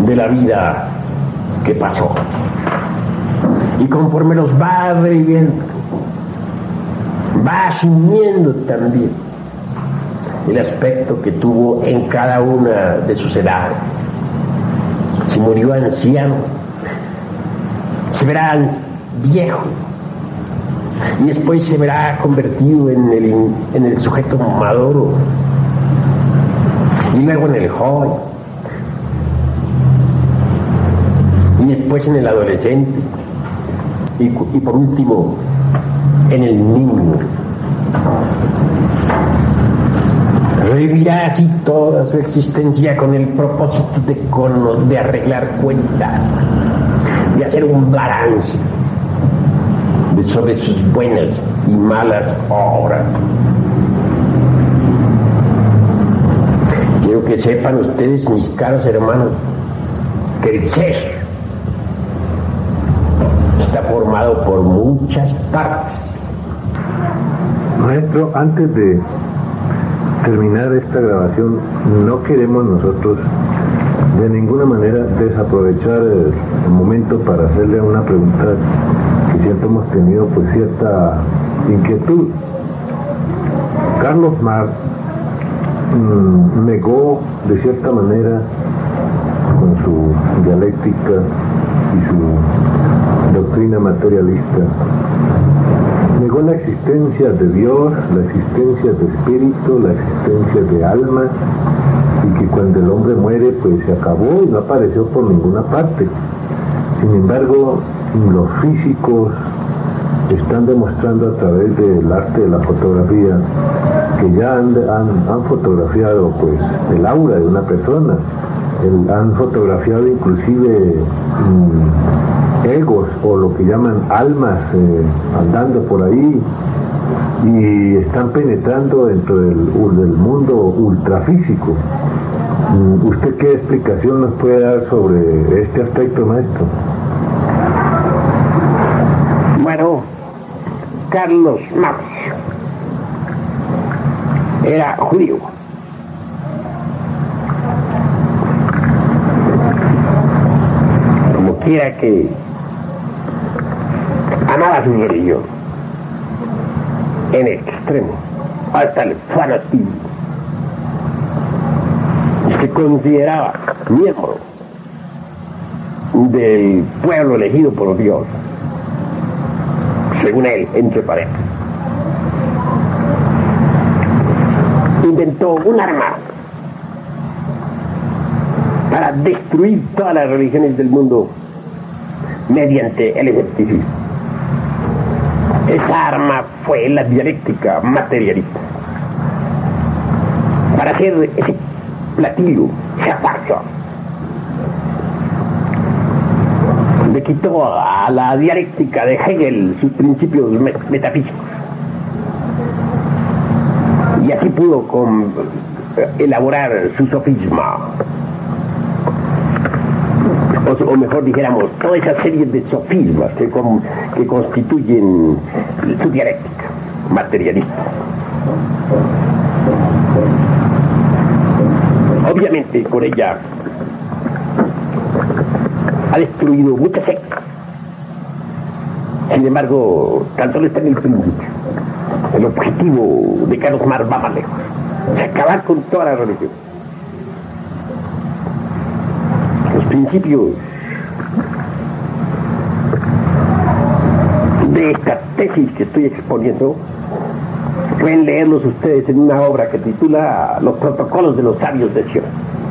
de la vida que pasó. Y conforme los va reviviendo, va asumiendo también el aspecto que tuvo en cada una de sus edades. Si murió anciano, se verá viejo, y después se verá convertido en el sujeto maduro, y luego en el joven, y después en el adolescente, y por último en el niño. Revivirá así toda su existencia con el propósito de arreglar cuentas, de hacer un balance sobre sus buenas y malas obras. Quiero que sepan ustedes, mis caros hermanos, que el ser está formado por muchas partes. Maestro, antes de terminar esta grabación, no queremos nosotros de ninguna manera desaprovechar el momento para hacerle una pregunta que siempre hemos tenido pues cierta inquietud. Carlos Marx negó de cierta manera con su dialéctica y su doctrina materialista, negó la existencia de Dios, la existencia de espíritu, la existencia de alma, y que cuando el hombre muere pues se acabó y no apareció por ninguna parte. Sin embargo, los físicos están demostrando a través del arte de la fotografía que ya han fotografiado pues el aura de una persona, han fotografiado inclusive egos o lo que llaman almas andando por ahí, y están penetrando dentro del mundo ultrafísico. ¿Usted qué explicación nos puede dar sobre este aspecto, maestro? Bueno, Carlos Marx era judío. Como quiera que amaba su religión en extremo, hasta el fanatismo. Se consideraba miembro del pueblo elegido por Dios, según él, entre paréntesis. Inventó un arma para destruir todas las religiones del mundo mediante el escepticismo. Esa arma fue la dialéctica materialista. Para hacer ese platillo, esa farsa, le quitó a la dialéctica de Hegel sus principios metafísicos, y así pudo elaborar su sofisma, o mejor dijéramos, toda esa serie de sofismas que constituyen su dialéctica materialista. Obviamente con ella ha destruido muchas sectas. Sin embargo, tan solo está en el principio. El objetivo de Carlos Marx va más lejos: acabar con toda la religión. Los principios de esta tesis que estoy exponiendo pueden leerlos ustedes en una obra que titula Los protocolos de los sabios de Sion.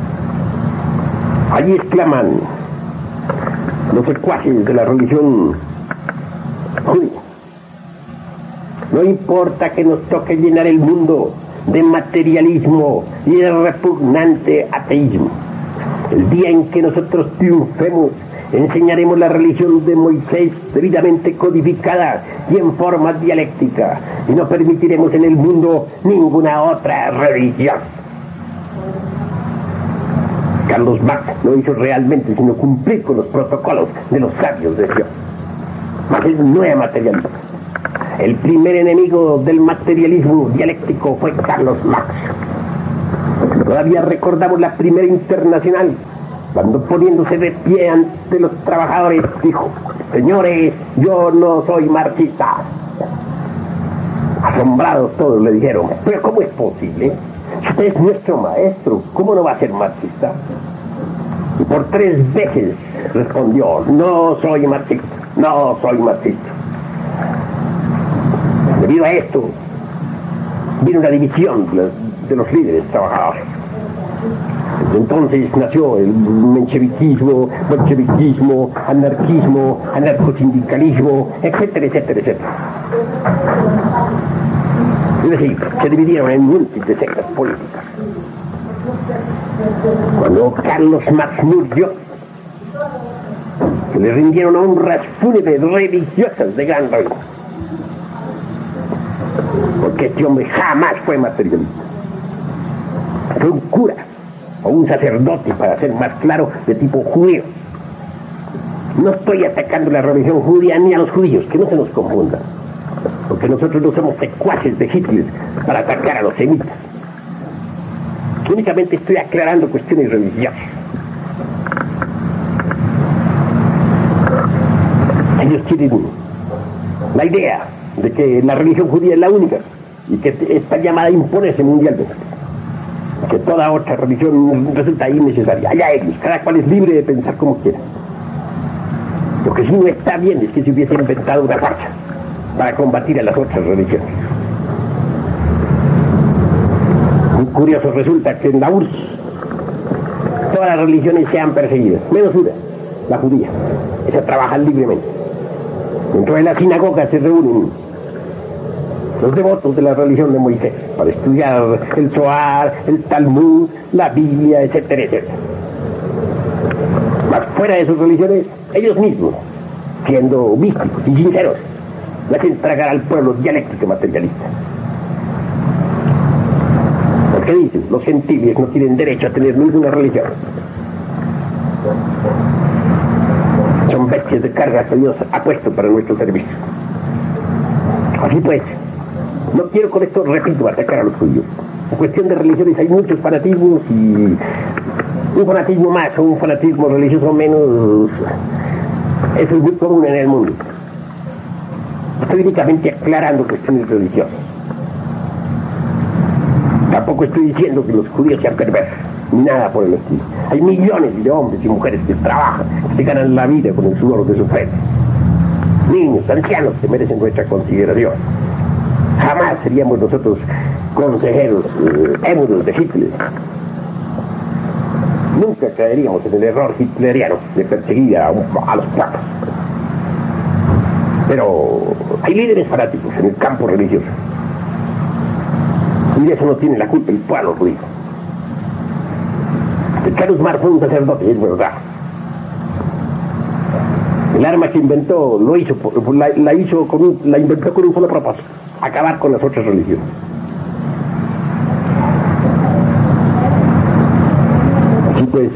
Allí exclaman los secuaces de la religión judía: no importa que nos toque llenar el mundo de materialismo y de repugnante ateísmo, el día en que nosotros triunfemos, enseñaremos la religión de Moisés debidamente codificada y en forma dialéctica, y no permitiremos en el mundo ninguna otra religión. Carlos Marx no hizo realmente sino cumplir con los protocolos de los sabios de Dios. Mas él no era materialista. El primer enemigo del materialismo dialéctico fue Carlos Marx. Todavía recordamos la primera internacional cuando poniéndose de pie ante los trabajadores dijo: señores, yo no soy marxista. Asombrados todos le dijeron: pero ¿cómo es posible? Si usted es nuestro maestro, ¿cómo no va a ser marxista? Y por 3 veces respondió: no soy marxista, no soy marxista. Debido a esto vino una división de los líderes trabajadores. Entonces nació el mencheviquismo, bolcheviquismo, anarquismo, anarcosindicalismo, etcétera, etcétera, etcétera. Es decir, se dividieron en múltiples sectas políticas. Cuando Carlos Marx murió, se le rindieron honras fúnebres religiosas de gran rango, porque este hombre jamás fue materialista. Fue un cura o un sacerdote, para ser más claro, de tipo judío. No estoy atacando la religión judía ni a los judíos, que no se nos confundan, porque nosotros no somos secuaces de Hitler para atacar a los semitas. Únicamente estoy aclarando cuestiones religiosas. Ellos tienen la idea de que la religión judía es la única y que está llamada a imponerse mundialmente, que toda otra religión resulta innecesaria. Allá ellos, cada cual es libre de pensar como quiera. Lo que sí no está bien es que se hubiese inventado una farsa para combatir a las otras religiones. Muy curioso resulta que en la URSS todas las religiones sean perseguidas, menos una, la judía. Esa trabaja libremente. Dentro de la sinagoga se reúnen los devotos de la religión de Moisés para estudiar el Zohar, el Talmud, la Biblia, etcétera, etcétera. Más fuera de sus religiones, ellos mismos, siendo místicos y sinceros, le hacen tragar al pueblo dialéctica materialista. Porque dicen, los gentiles no tienen derecho a tener ninguna religión. Son bestias de carga que Dios ha puesto para nuestro servicio. Así pues, no quiero con esto, repito, atacar a los judíos. En cuestión de religiones hay muchos fanatismos, y un fanatismo más o un fanatismo religioso menos, eso es muy común en el mundo. Estoy únicamente aclarando cuestiones religiosas. Tampoco estoy diciendo que los judíos sean perversos, ni nada por el estilo. Hay millones de hombres y mujeres que trabajan, que se ganan la vida con el sudor de su frente. Niños, ancianos que merecen nuestra consideración. Jamás seríamos nosotros consejeros émulos de Hitler. Nunca caeríamos en el error hitleriano de perseguir a los papas. Pero hay líderes fanáticos en el campo religioso, y de eso no tiene la culpa el pueblo judío. Carlos Marx fue un sacerdote, es verdad. El arma que inventó la inventó con un solo propósito: acabar con las otras religiones. Así pues,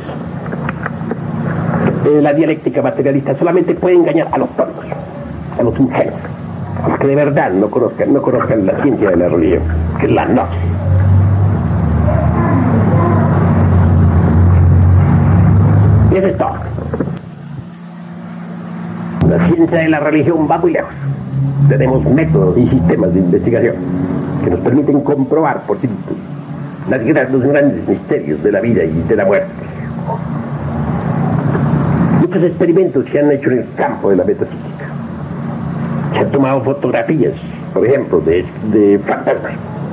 la dialéctica materialista solamente puede engañar a los tontos, a los ingenuos, a los que de verdad no conozcan la ciencia de la religión, que es la gnosis. Y eso es todo. La ciencia de la religión va muy lejos. Tenemos métodos y sistemas de investigación que nos permiten comprobar por sí los grandes misterios de la vida y de la muerte. Muchos experimentos se han hecho en el campo de la metafísica. Se han tomado fotografías, por ejemplo, de fantasmas.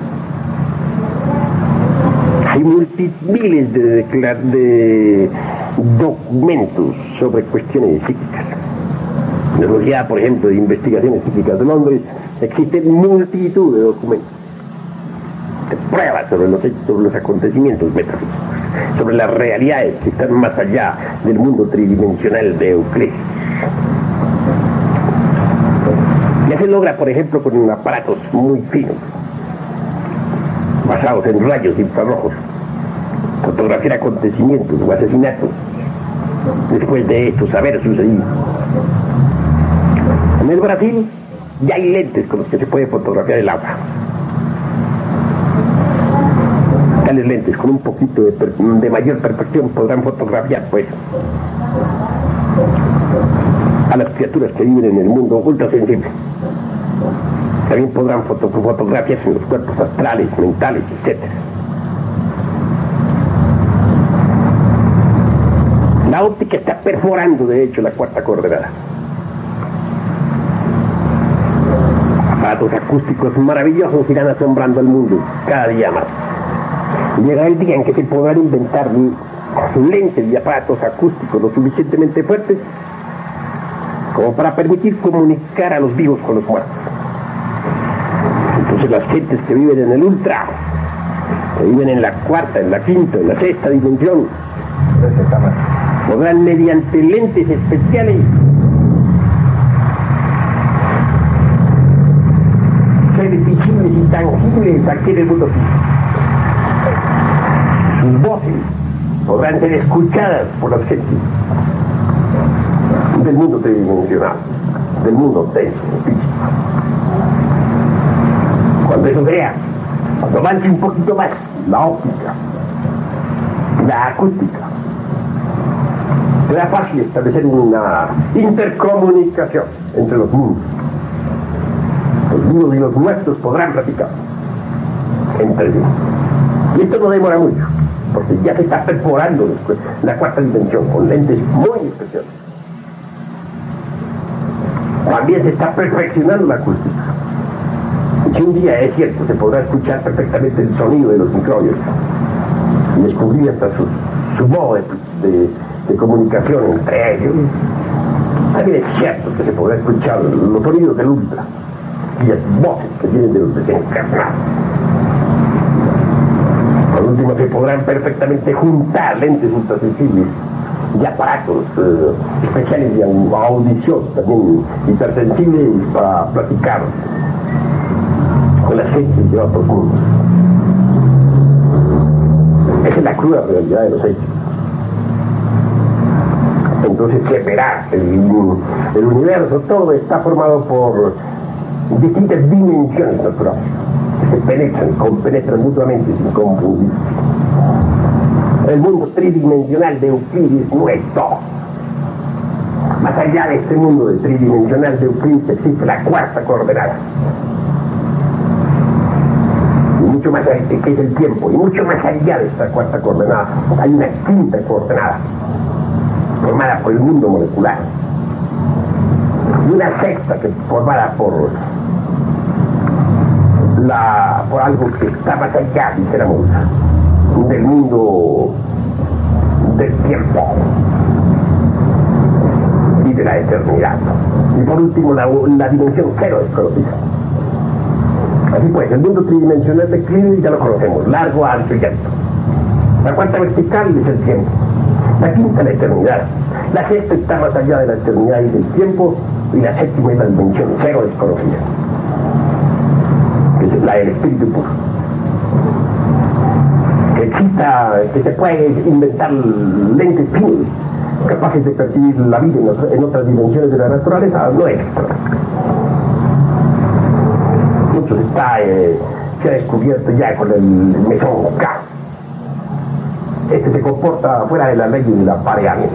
Hay miles de documentos sobre cuestiones psíquicas. En la Sociedad, por ejemplo, de Investigaciones Psíquicas de Londres, existen multitud de documentos, de pruebas sobre los acontecimientos metafísicos, sobre las realidades que están más allá del mundo tridimensional de Euclides. Ya se logra, por ejemplo, con aparatos muy finos, basados en rayos infrarrojos, fotografiar acontecimientos o asesinatos después de estos haber sucedido. En el Brasil ya hay lentes con los que se puede fotografiar el agua. Tales lentes con un poquito de mayor perfección podrán fotografiar, pues, a las criaturas que viven en el mundo ultrasensible. También podrán fotografiarse en los cuerpos astrales, mentales, etc. La óptica está perforando, de hecho, la cuarta coordenada. Aparatos acústicos maravillosos irán asombrando al mundo cada día más. Llegará el día en que se podrán inventar lentes y aparatos acústicos lo suficientemente fuertes como para permitir comunicar a los vivos con los muertos. Entonces las gentes que viven en el ultra, que viven en la cuarta, en la quinta, en la sexta dimensión, podrán mediante lentes especiales ser visibles y tangibles aquí en el mundo físico. Sus voces podrán ser escuchadas por las gentes del mundo tridimensional, del mundo denso, físico. Cuando eso crea, cuando avance un poquito más la óptica, la acústica, será fácil establecer una intercomunicación entre los mundos. Los vivos y los muertos podrán platicar entre ellos. Y esto no demora mucho, porque ya se está perforando la cuarta dimensión con lentes muy especiales. También se está perfeccionando la acústica. Si un día es cierto, se podrá escuchar perfectamente el sonido de los micrófonos y descubrir hasta su modo de comunicación entre ellos. También es cierto que se podrá escuchar los sonidos del ultra y las voces que vienen de los desencarnados. Por último, se podrán perfectamente juntar lentes ultrasensibles y aparatos especiales de audición también hipersensibles para platicar con las gentes de otros mundos. Esa es la cruda realidad de los hechos. Entonces se verá, el universo todo está formado por distintas dimensiones naturales que se compenetran mutuamente sin confundir. El mundo tridimensional de Euclides no es todo. Más allá de este mundo tridimensional de Euclides existe la cuarta coordenada. Y mucho más allá, que es el tiempo, y mucho más allá de esta cuarta coordenada hay una quinta coordenada formada por el mundo molecular y una sexta que formada por algo que está más allá, dijéramos, del mundo del tiempo y de la eternidad. Y por último la dimensión cero desconocida. Así pues, el mundo tridimensional de Euclides ya lo conocemos: largo, alto y alto. La cuarta vertical es el tiempo, la quinta la eternidad, la sexta está más allá de la eternidad y del tiempo, y la séptima es la dimensión cero desconocida, que es la del espíritu puro. Que se puede inventar lentes finos capaces de percibir la vida en otras dimensiones de la naturaleza, no es. Mucho se ha descubierto ya con el mesón K. Este se comporta fuera de la ley del apareamiento.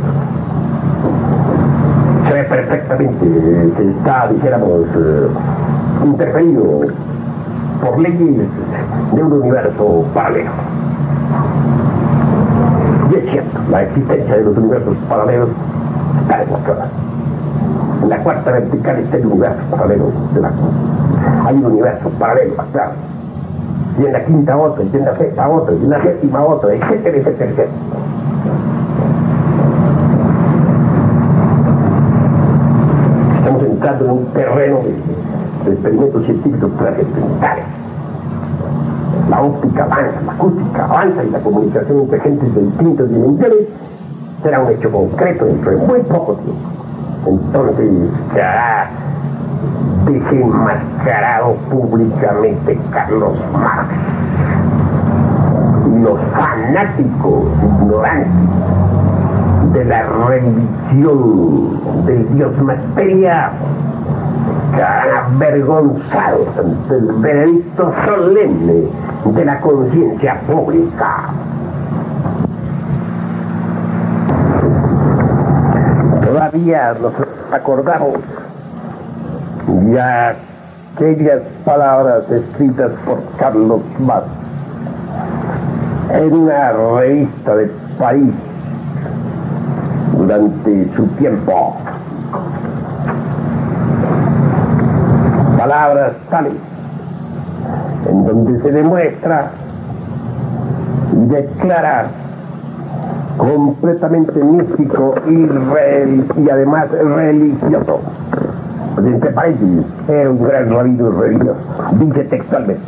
Se ve perfectamente que está, dijéramos, interferido por leyes de un universo paralelo. Y es cierto, la existencia de los universos paralelos está demostrada. En la cuarta vertical está el universo paralelo de la hay un universo paralelo, claro. Y en la quinta otro, y en la sexta otro, y en la séptima otro, etcétera, etcétera, etcétera. Estamos entrando en un terreno de experimentos científicos trascendentales. La óptica avanza, la acústica avanza y la comunicación entre gentes de distintas dimensiones será un hecho concreto dentro de muy poco tiempo. Entonces será desenmascarado públicamente Carlos Marx y los fanáticos ignorantes de la religión del Dios materia quedarán avergonzados ante el veredicto solemne de la conciencia pública. Todavía nos acordamos de aquellas palabras escritas por Carlos Marx en una revista de París durante su tiempo. Palabras tales en donde se demuestra y declara completamente místico y además religioso. Entre paréntesis, era un gran rabino religioso. Dice textualmente: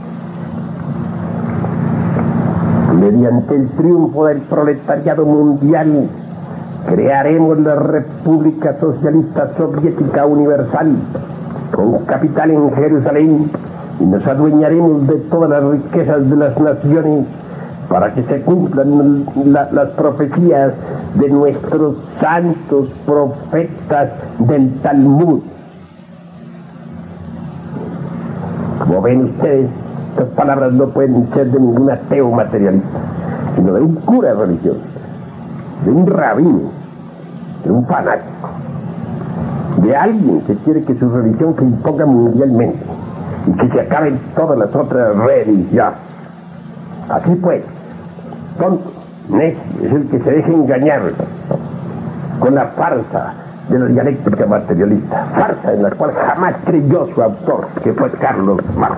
mediante el triunfo del proletariado mundial, crearemos la República Socialista Soviética Universal, con capital en Jerusalén, y nos adueñaremos de todas las riquezas de las naciones, para que se cumplan las profecías de nuestros santos profetas del Talmud. Como ven ustedes, estas palabras no pueden ser de ningún ateo materialista, sino de un cura religioso, de un rabino, de un fanático, de alguien que quiere que su religión se imponga mundialmente y que se acaben todas las otras religiones. Así pues, tonto, necio, es el que se deja engañar con la farsa de la dialéctica materialista, farsa en la cual jamás creyó su autor, que fue Carlos Marx.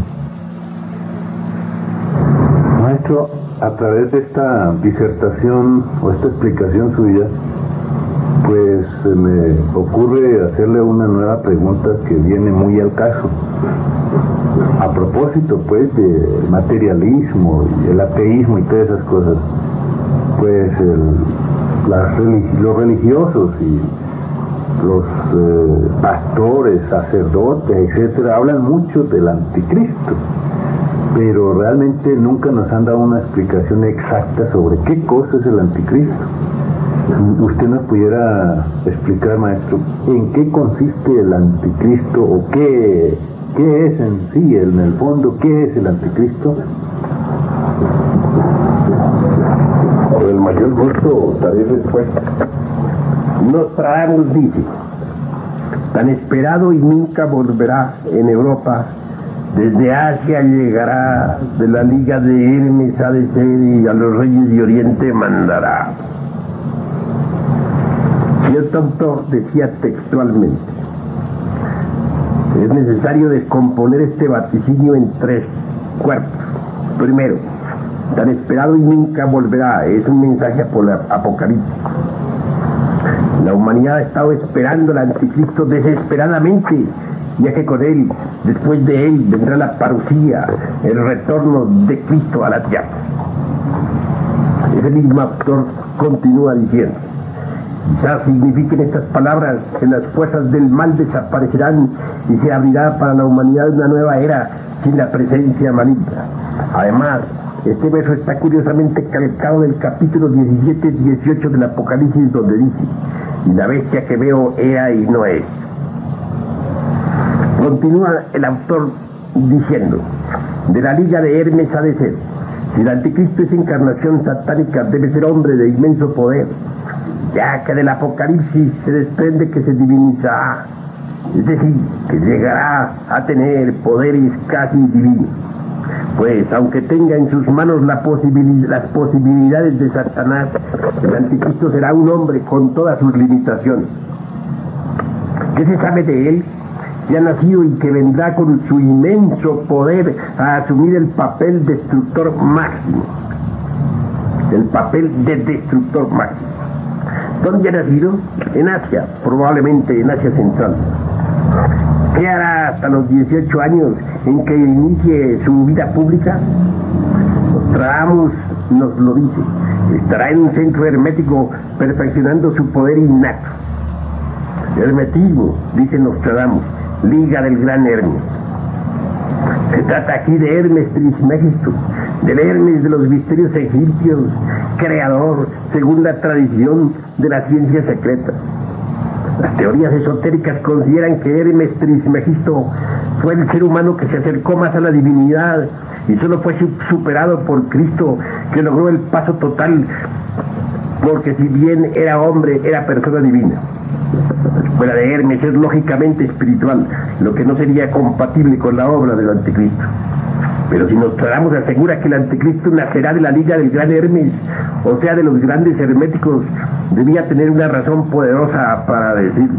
Maestro, a través de esta disertación o esta explicación suya, pues se me ocurre hacerle una nueva pregunta que viene muy al caso. A propósito, pues, del materialismo y el ateísmo y todas esas cosas, pues los religiosos y los pastores, sacerdotes, etcétera, hablan mucho del anticristo, pero realmente nunca nos han dado una explicación exacta sobre qué cosa es el anticristo. ¿Usted nos pudiera explicar, maestro, en qué consiste el anticristo o qué es en sí, en el fondo, qué es el anticristo? Con el mayor gusto daré respuesta. Nostradamus dice: tan esperado y nunca volverá en Europa, desde Asia llegará, de la liga de Hermes ha de ser, y a los reyes de Oriente mandará. Cierto autor decía textualmente: es necesario descomponer este vaticinio en tres cuerpos. Primero, tan esperado y nunca volverá, es un mensaje apocalíptico. La humanidad ha estado esperando al anticristo desesperadamente, ya que con él, después de él, vendrá la parucía, el retorno de Cristo a la tierra. Ese mismo autor continúa diciendo: quizás signifiquen estas palabras que las fuerzas del mal desaparecerán y se abrirá para la humanidad una nueva era sin la presencia maligna. Además, este verso está curiosamente calcado del capítulo 17-18 del Apocalipsis, donde dice: y la bestia que veo era y no es. Continúa el autor diciendo: de la liga de Hermes ha de ser. Si el anticristo es encarnación satánica, debe ser hombre de inmenso poder, ya que del Apocalipsis se desprende que se divinizará, es decir, que llegará a tener poderes casi divinos. Pues aunque tenga en sus manos las posibilidades de Satanás, el anticristo será un hombre con todas sus limitaciones. ¿Qué se sabe de él? Que ha nacido y que vendrá con su inmenso poder a asumir el papel destructor máximo. El papel de destructor máximo. ¿Dónde ha nacido? En Asia, probablemente en Asia Central. ¿Qué hará hasta los 18 años en que inicie su vida pública? Nostradamus nos lo dice: estará en un centro hermético perfeccionando su poder innato. Hermetismo, dice Nostradamus, liga del gran Hermes. Se trata aquí de Hermes Trismegisto, del Hermes de los misterios egipcios, creador, según la tradición, de la ciencia secreta. Las teorías esotéricas consideran que Hermes Trismegisto fue el ser humano que se acercó más a la divinidad y solo fue superado por Cristo, que logró el paso total, porque si bien era hombre, era persona divina. La escuela de Hermes es lógicamente espiritual, lo que no sería compatible con la obra del anticristo. Pero si Nostradamus asegura que el anticristo nacerá de la liga del gran Hermes, o sea, de los grandes herméticos, debía tener una razón poderosa para decirlo.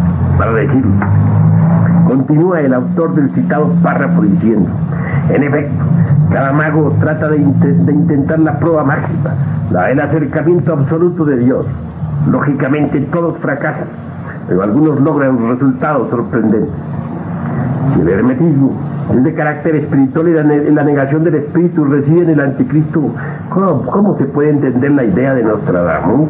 Continúa el autor del citado párrafo diciendo: en efecto, cada mago trata de intentar la prueba máxima, el acercamiento absoluto de Dios. Lógicamente todos fracasan, pero algunos logran resultados sorprendentes. Si el hermetismo es de carácter espiritual y la negación del espíritu reside en el anticristo, ¿cómo se puede entender la idea de Nostradamus?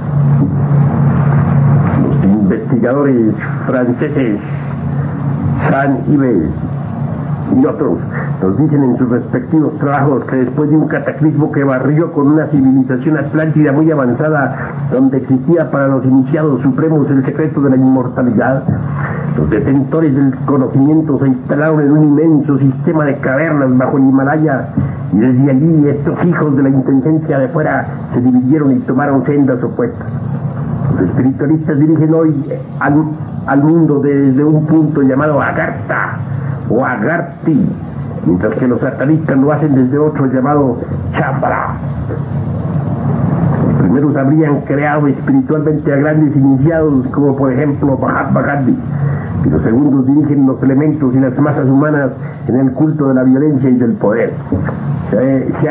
Los investigadores franceses Saint-Yves y otros nos dicen en sus respectivos trabajos que después de un cataclismo que barrió con una civilización atlántida muy avanzada, donde existía para los iniciados supremos el secreto de la inmortalidad, los detentores del conocimiento se instalaron en un inmenso sistema de cavernas bajo el Himalaya, y desde allí estos hijos de la inteligencia de fuera se dividieron y tomaron sendas opuestas. Los espiritualistas dirigen hoy al mundo desde un punto llamado Agartha o Agarthi, mientras que los satanistas lo hacen desde otro llamado Chambara. Los primeros habrían creado espiritualmente a grandes iniciados, como por ejemplo Mahatma Gandhi, y los segundos dirigen los elementos y las masas humanas en el culto de la violencia y del poder. Se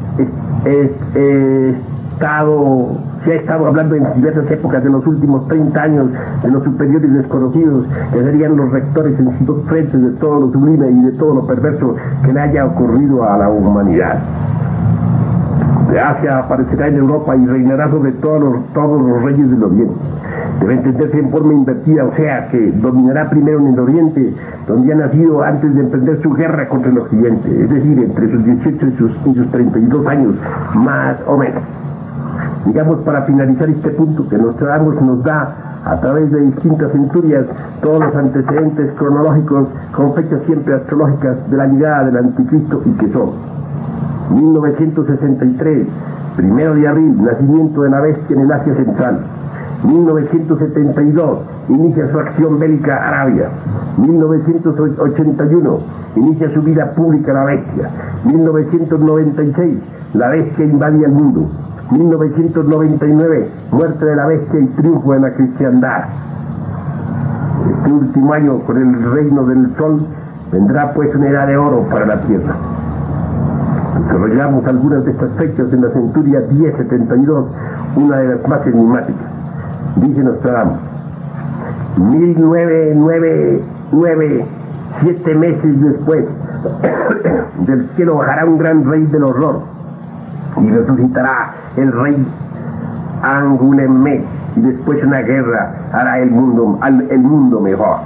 ha estado hablando en diversas épocas de los últimos 30 años de los superiores desconocidos, que serían los rectores en sus dos frentes de todo lo sublime y de todo lo perverso que le haya ocurrido a la humanidad. De Asia aparecerá en Europa y reinará sobre todos los reyes del Oriente. Debe entenderse en forma invertida, o sea, que dominará primero en el Oriente, donde ha nacido antes de emprender su guerra contra el Occidente, es decir, entre sus 18 y sus 32 años, más o menos. Digamos, para finalizar este punto, que Nostradamus nos da, a través de distintas centurias, todos los antecedentes cronológicos con fechas siempre astrológicas de la llegada del anticristo, y que son 1963, 1 de abril, nacimiento de la bestia en el Asia Central. 1972, inicia su acción bélica Arabia. 1981, inicia su vida pública la bestia. 1996, la bestia invade el mundo. 1999, muerte de la bestia y triunfo de la cristiandad. Este último año, con el reino del sol, vendrá pues una edad de oro para la tierra. Desarrollamos algunas de estas fechas en la centuria 1072, una de las más enigmáticas. Dice Nostradamus: 1999, 7 meses después, del cielo bajará un gran rey del horror, y resucitará el rey Angoulême, y después una guerra hará el mundo mejor.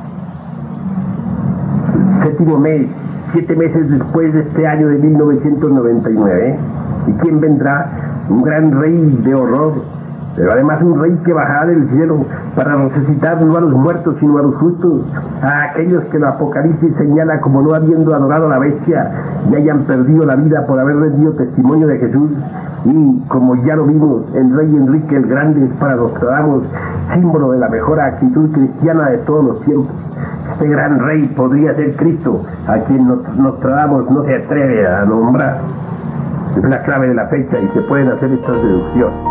Séptimo mes, 7 meses después de este año de 1999, ¿y quién vendrá? Un gran rey de horror, pero además un rey que bajará del cielo para resucitar no a los muertos sino a los justos, a aquellos que el Apocalipsis señala como no habiendo adorado a la bestia y hayan perdido la vida por haber rendido testimonio de Jesús. Y como ya lo vimos, el rey Enrique el Grande es para Nostradamus símbolo de la mejor actitud cristiana de todos los tiempos. Este gran rey podría ser Cristo, a quien Nostradamus no se atreve a nombrar. Es la clave de la fecha y se pueden hacer estas deducciones.